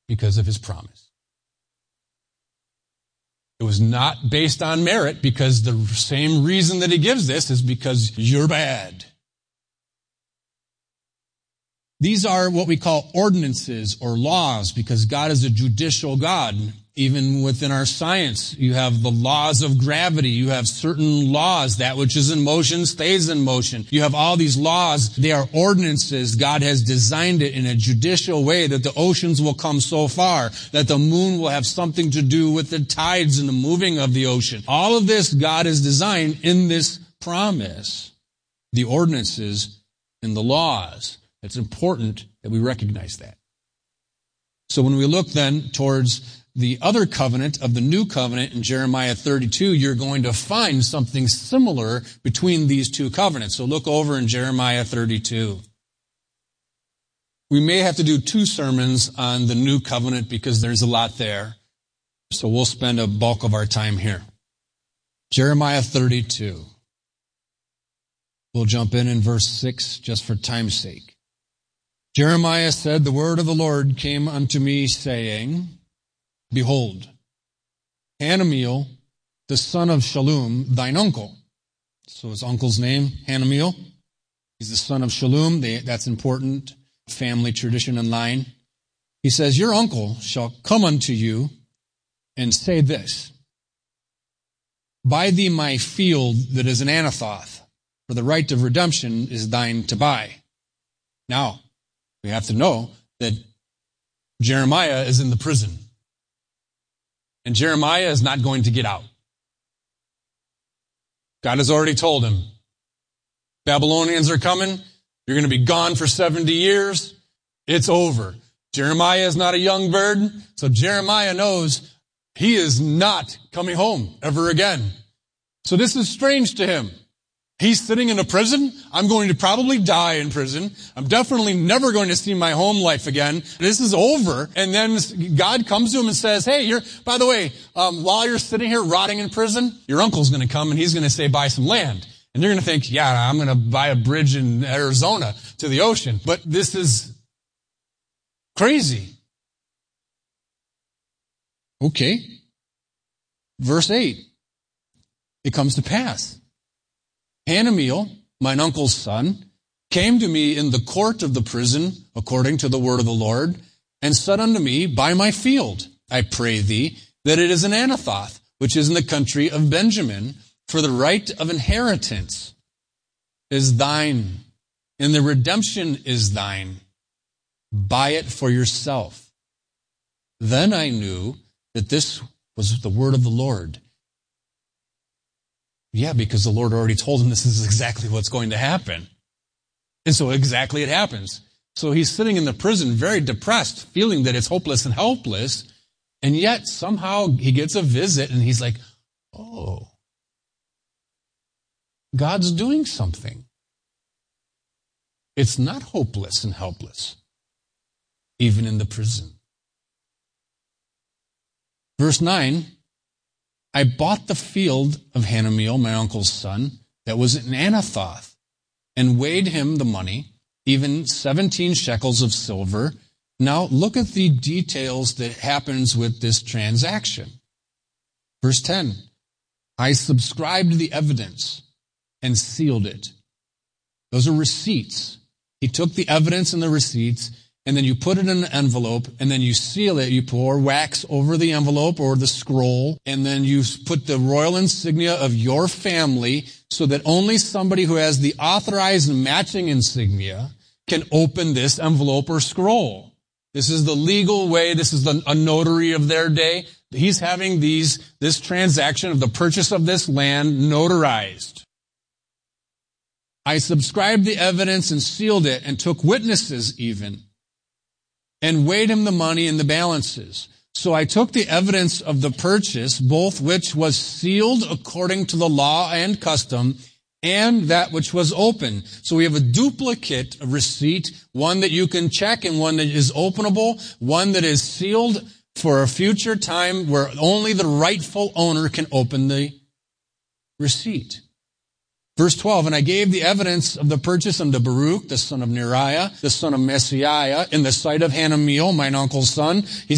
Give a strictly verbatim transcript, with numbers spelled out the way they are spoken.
because of his promise. It was not based on merit, because the same reason that he gives this is because you're bad. These are what we call ordinances or laws, because God is a judicial God. Even within our science, you have the laws of gravity. You have certain laws. That which is in motion stays in motion. You have all these laws. They are ordinances. God has designed it in a judicial way that the oceans will come so far, that the moon will have something to do with the tides and the moving of the ocean. All of this God has designed in this promise. The ordinances and the laws. It's important that we recognize that. So when we look then towards the other covenant of the new covenant in Jeremiah thirty-two, you're going to find something similar between these two covenants. So look over in Jeremiah thirty-two. We may have to do two sermons on the new covenant because there's a lot there. So we'll spend a bulk of our time here. Jeremiah thirty-two. We'll jump in in verse six just for time's sake. Jeremiah said, "The word of the Lord came unto me, saying, Behold, Hanamiel, the son of Shallum, thine uncle." So his uncle's name, Hanamiel. He's the son of Shallum. That's important. Family tradition and line. He says, "Your uncle shall come unto you and say this, Buy thee my field that is in Anathoth, for the right of redemption is thine to buy." Now, we have to know that Jeremiah is in the prison. And Jeremiah is not going to get out. God has already told him, Babylonians are coming. You're going to be gone for seventy years. It's over. Jeremiah is not a young bird, so Jeremiah knows he is not coming home ever again. So this is strange to him. He's sitting in a prison. I'm going to probably die in prison. I'm definitely never going to see my home life again. This is over. And then God comes to him and says, "Hey, you're, by the way, um, while you're sitting here rotting in prison, your uncle's going to come and he's going to say, buy some land." And you're going to think, yeah, I'm going to buy a bridge in Arizona to the ocean. But this is crazy. Okay. Verse eight. It comes to pass. Hanamiel, mine uncle's son, came to me in the court of the prison, according to the word of the Lord, and said unto me, Buy my field, I pray thee, that it is in Anathoth, which is in the country of Benjamin, for the right of inheritance is thine, and the redemption is thine. Buy it for yourself. Then I knew that this was the word of the Lord. Yeah, because the Lord already told him this is exactly what's going to happen. And so exactly it happens. So he's sitting in the prison very depressed, feeling that it's hopeless and helpless. And yet somehow he gets a visit and he's like, oh, God's doing something. It's not hopeless and helpless, even in the prison. Verse nine, I bought the field of Hanamiel, my uncle's son, that was in Anathoth, and weighed him the money, even seventeen shekels of silver. Now look at the details that happens with this transaction. Verse ten, I subscribed the evidence and sealed it. Those are receipts. He took the evidence and the receipts, and then you put it in an envelope, and then you seal it. You pour wax over the envelope or the scroll, and then you put the royal insignia of your family so that only somebody who has the authorized matching insignia can open this envelope or scroll. This is the legal way. This is the, a notary of their day. He's having these, this transaction of the purchase of this land notarized. I subscribed the evidence and sealed it and took witnesses even, and weighed him the money and the balances. So I took the evidence of the purchase, both which was sealed according to the law and custom, and that which was open. So we have a duplicate receipt, one that you can check and one that is openable, one that is sealed for a future time where only the rightful owner can open the receipt. Verse twelve, and I gave the evidence of the purchase unto Baruch, the son of Neriah, the son of Messiah, in the sight of Hanamiel, mine uncle's son. He's